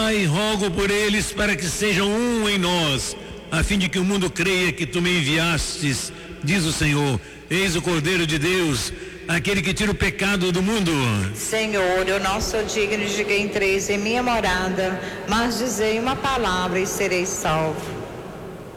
Pai, rogo por eles para que sejam um em nós, a fim de que o mundo creia que tu me enviastes, diz o Senhor. Eis o Cordeiro de Deus, aquele que tira o pecado do mundo. Senhor, eu não sou digno de que entreis em minha morada, mas dizei uma palavra e serei salvo.